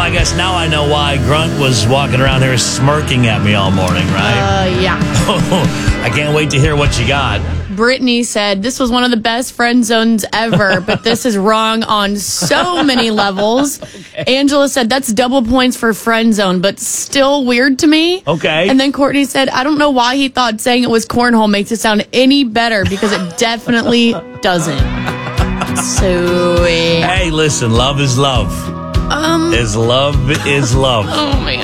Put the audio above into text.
I guess now I know why Grunt was walking around here smirking at me all morning, right? Yeah. I can't wait to hear what you got. Brittany said, this was one of the best friend zones ever, but this is wrong on so many levels. Okay. Angela said, that's double points for friend zone, but still weird to me. Okay. And then Courtney said, I don't know why he thought saying it was cornhole makes it sound any better, because it definitely doesn't. So, Hey, listen, love is love. Love is love. Oh, man.